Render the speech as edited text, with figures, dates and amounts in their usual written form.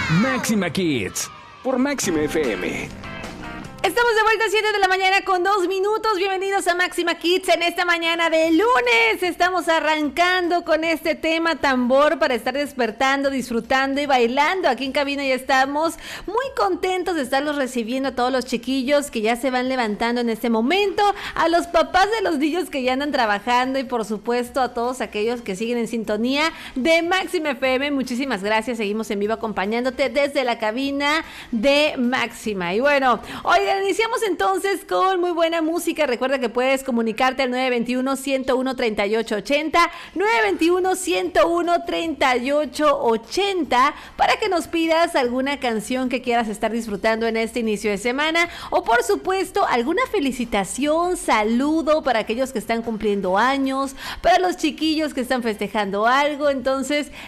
Máxima Kids por Máxima FM. Estamos de vuelta a 7 de la mañana con 2 minutos. Bienvenidos a Máxima Kids en esta mañana de lunes. Estamos arrancando con este tema tambor para estar despertando, disfrutando y bailando. Aquí en cabina ya estamos muy contentos de estarlos recibiendo a todos los chiquillos que ya se van levantando en este momento, a los papás de los niños que ya andan trabajando y por supuesto a todos aquellos que siguen en sintonía de Máxima FM. Muchísimas gracias. Seguimos en vivo acompañándote desde la cabina de Máxima. Y bueno, oigan, iniciamos entonces con muy buena música. Recuerda que puedes comunicarte al 921-101-3880, 921-101-3880 para que nos pidas alguna canción que quieras estar disfrutando en este inicio de semana o por supuesto alguna felicitación, saludo para aquellos que están cumpliendo años, para los chiquillos que están festejando algo. Entonces